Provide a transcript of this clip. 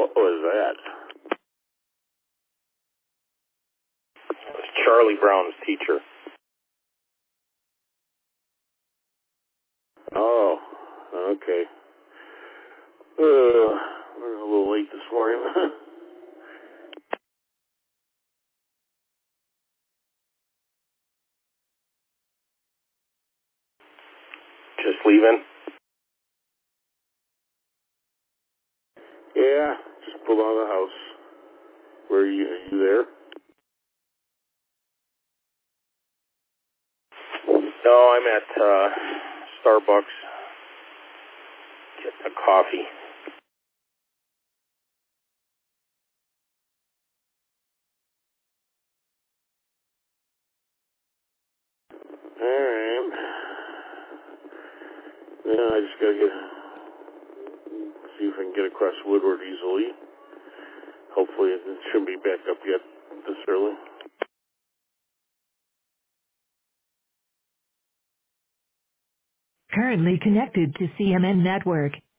What was that? It was Charlie Brown's teacher. Oh, okay. We're a little late this morning. Just leaving? Yeah, just pulled out of the house. Where are you? Are you there? No, I'm at Starbucks getting a coffee. Alright. Yeah, I just gotta see if I can get across Woodward easily. Hopefully it shouldn't be back up yet this early. Currently connected to CMN Network.